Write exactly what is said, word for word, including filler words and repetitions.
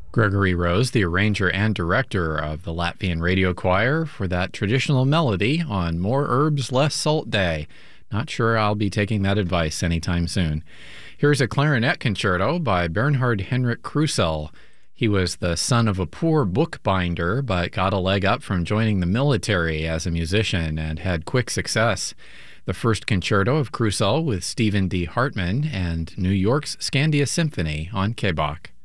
Gregory Rose, the arranger and director of the Latvian Radio Choir, for that traditional melody on More Herbs, Less Salt Day. Not sure I'll be taking that advice anytime soon. Here's a clarinet concerto by Bernhard Henrik Krusell. He was the son of a poor bookbinder, but got a leg up from joining the military as a musician and had quick success. The first concerto of Krusell with Stephen D. Hartman and New York's Scandia Symphony on K B O C.